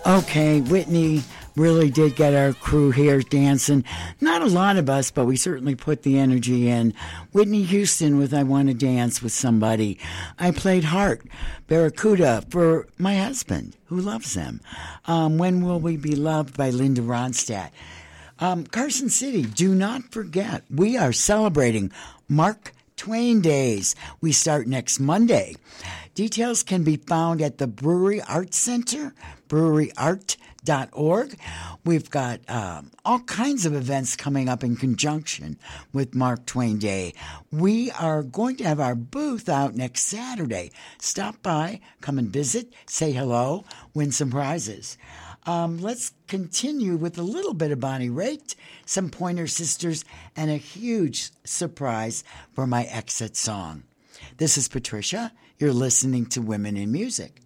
Okay, Whitney really did get our crew here dancing. Not a lot of us, but we certainly put the energy in. Whitney Houston with I Want to Dance with Somebody. I played Heart, Barracuda for my husband, who loves them. When Will We Be Loved by Linda Ronstadt. Carson City, do not forget, we are celebrating Mark Twain Days. We start next Monday. Details can be found at the Brewery Arts Center, breweryart.org. We've got all kinds of events coming up in conjunction with Mark Twain Day. We are going to have our booth out next Saturday. Stop by, come and visit, say hello, win some prizes. Let's continue with a little bit of Bonnie Raitt, some Pointer Sisters, and a huge surprise for my exit song. This is Patricia. You're listening to Women in Music.